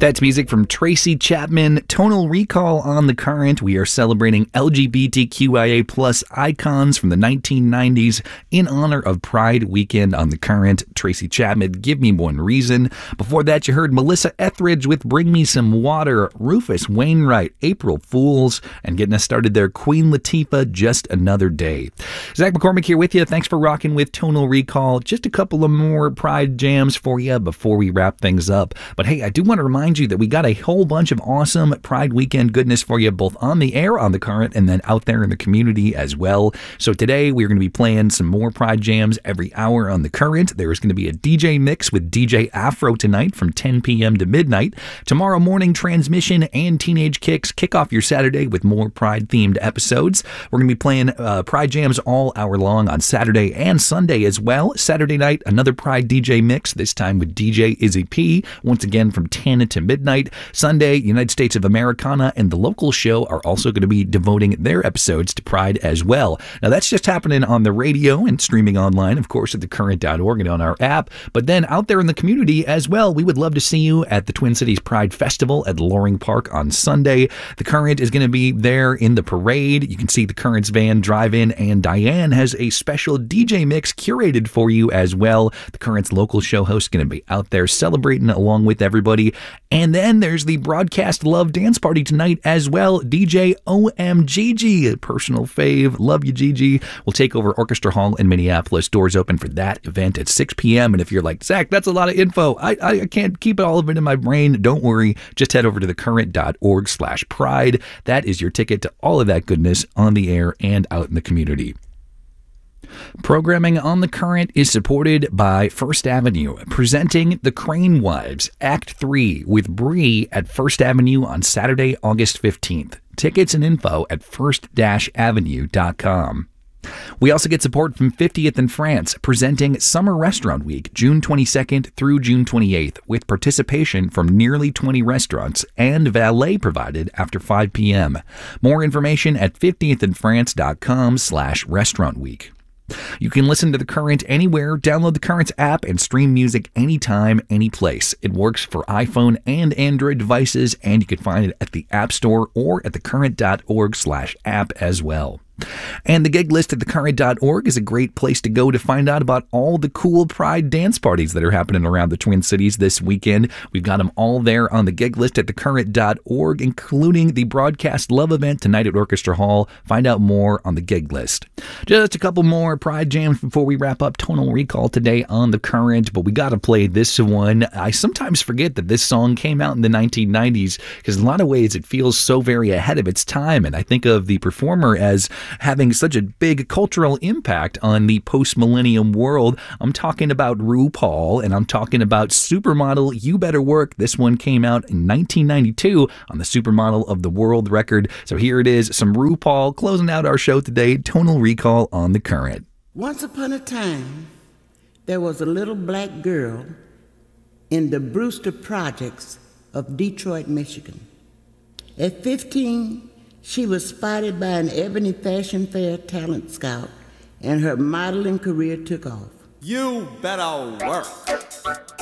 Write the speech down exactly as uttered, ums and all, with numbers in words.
That's music from Tracy Chapman. Tonal Recall on The Current. We are celebrating L G B T Q I A plus icons from the nineteen nineties in honor of Pride Weekend on The Current. Tracy Chapman, Give Me One Reason. Before that, you heard Melissa Etheridge with Bring Me Some Water, Rufus Wainwright, April Fools, and getting us started there, Queen Latifah, Just Another Day. Zach McCormick here with you. Thanks for rocking with Tonal Recall. Just a couple of more Pride jams for you before we wrap things up. But hey, I do want to remind you that we got a whole bunch of awesome Pride Weekend goodness for you, both on the air on The Current and then out there in the community as well. So today we're going to be playing some more Pride jams every hour on The Current. There's going to be a D J mix with D J Afro tonight from ten p.m. to midnight. Tomorrow morning, Transmission and Teenage Kicks kick off your Saturday with more Pride-themed episodes. We're going to be playing uh, Pride jams all hour long on Saturday and Sunday as well. Saturday night, another Pride D J mix, this time with D J Izzy P, once again from ten to midnight. Sunday, United States of Americana and The Local Show are also going to be devoting their episodes to Pride as well. Now, that's just happening on the radio and streaming online, of course, at the current dot org and on our app. But then out there in the community as well, we would love to see you at the Twin Cities Pride Festival at Loring Park on Sunday. The Current is going to be there in the parade. You can see the Current's van drive in, and Diane has a special D J mix curated for you as well. The Current's Local Show host is going to be out there celebrating along with everybody. And then there's the Broadcast Love Dance Party tonight as well. D J O M Gigi, a personal fave. Love you, Gigi. Will take over Orchestra Hall in Minneapolis. Doors open for that event at six p.m. And if you're like, Zach, that's a lot of info. I, I can't keep all of it in my brain. Don't worry. Just head over to the current dot org slash pride. That is your ticket to all of that goodness on the air and out in the community. Programming on The Current is supported by First Avenue, presenting The Crane Wives, Act three with Bree at First Avenue on Saturday, August fifteenth. Tickets and info at first avenue dot com. We also get support from fiftieth in France, presenting Summer Restaurant Week, June twenty-second through June twenty-eighth, with participation from nearly twenty restaurants and valet provided after five p.m. More information at fiftieth in france dot com slash restaurant week. You can listen to The Current anywhere, download The Current's app, and stream music anytime, anyplace. It works for iPhone and Android devices, and you can find it at the App Store or at the current dot org slash app as well. And the gig list at the current dot org is a great place to go to find out about all the cool Pride dance parties that are happening around the Twin Cities this weekend. We've got them all there on the gig list at the current dot org, including the Broadcast Love event tonight at Orchestra Hall. Find out more on the gig list. Just a couple more Pride jams before we wrap up Tonal Recall today on The Current, but we got to play this one. I sometimes forget that this song came out in the nineteen nineties because in a lot of ways it feels so very ahead of its time, and I think of the performer as having such a big cultural impact on the post-millennium world. I'm talking about RuPaul, and I'm talking about Supermodel You Better Work. This one came out in nineteen ninety-two on the Supermodel of the World record. So here it is, some RuPaul closing out our show today, Tonal Recall on The Current. Once upon a time, there was a little black girl in the Brewster Projects of Detroit, Michigan. At fifteen, she was spotted by an Ebony Fashion Fair talent scout, and her modeling career took off. You better work.